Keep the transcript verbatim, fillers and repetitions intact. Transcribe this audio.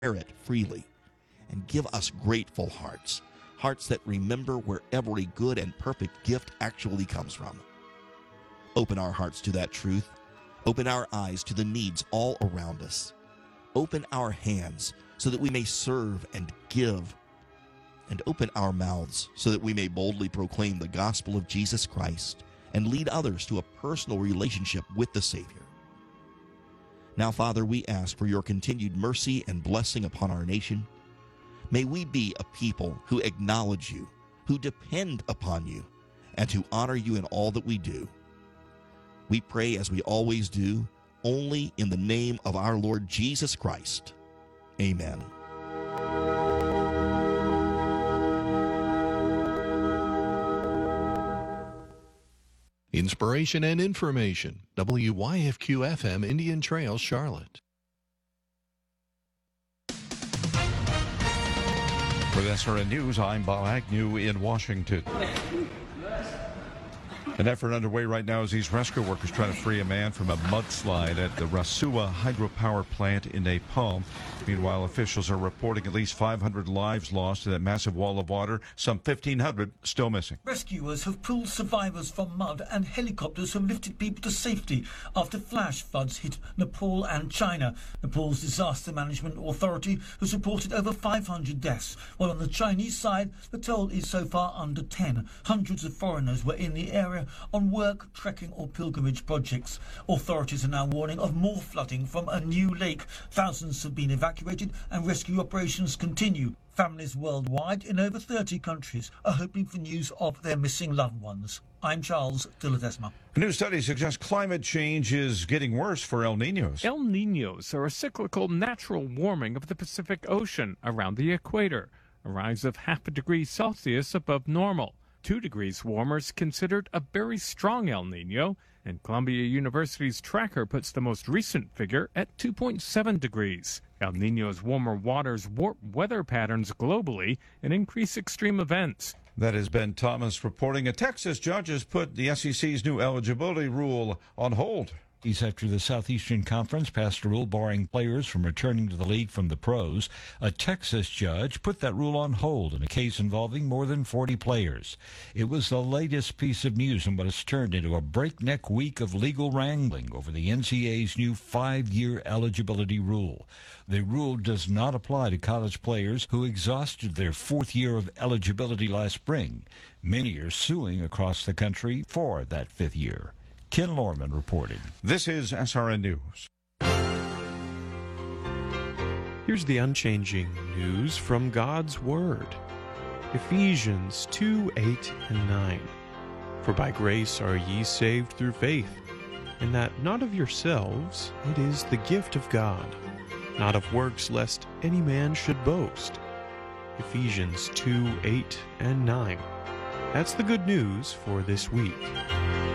share it freely, and give us grateful hearts, hearts that remember where every good and perfect gift actually comes from. Open our hearts to that truth. Open our eyes to the needs all around us. Open our hands so that we may serve and give. And open our mouths so that we may boldly proclaim the gospel of Jesus Christ and lead others to a personal relationship with the Savior. Now, Father, we ask for your continued mercy and blessing upon our nation. May we be a people who acknowledge you, who depend upon you, and who honor you in all that we do. We pray, as we always do, only in the name of our Lord Jesus Christ. Amen. Inspiration and information. W Y F Q F M, Indian Trail, Charlotte. With S R N News, I'm Bob Agnew in Washington. An effort underway right now as these rescue workers try to free a man from a mudslide at the Rasua hydropower plant in Nepal. Meanwhile, officials are reporting at least five hundred lives lost in that massive wall of water, some fifteen hundred still missing. Rescuers have pulled survivors from mud, and helicopters have lifted people to safety after flash floods hit Nepal and China. Nepal's Disaster Management Authority has reported over five hundred deaths, while on the Chinese side, the toll is so far under ten. Hundreds of foreigners were in the area on work, trekking or pilgrimage projects. Authorities are now warning of more flooding from a new lake. Thousands have been evacuated and rescue operations continue. Families worldwide in over thirty countries are hoping for news of their missing loved ones. I'm Charles Dilladesma. A new study suggests climate change is getting worse for El Niños. El Niños are a cyclical natural warming of the Pacific Ocean around the equator, a rise of half a degree Celsius above normal. Two degrees warmer is considered a very strong El Niño, and Columbia University's tracker puts the most recent figure at two point seven degrees. El Niño's warmer waters warp weather patterns globally and increase extreme events. That is Ben Thomas reporting. A Texas judge has put the S E C's new eligibility rule on hold. After the Southeastern Conference passed a rule barring players from returning to the league from the pros, a Texas judge put that rule on hold in a case involving more than forty players. It was the latest piece of news in what has turned into a breakneck week of legal wrangling over the N C double A's new five-year eligibility rule. The rule does not apply to college players who exhausted their fourth year of eligibility last spring. Many are suing across the country for that fifth year. Ken Lorman reporting. This is S R N News. Here's the unchanging news from God's Word. Ephesians two, eight, and nine. For by grace are ye saved through faith, and that not of yourselves, it is the gift of God, not of works, lest any man should boast. Ephesians two, eight, and nine. That's the good news for this week.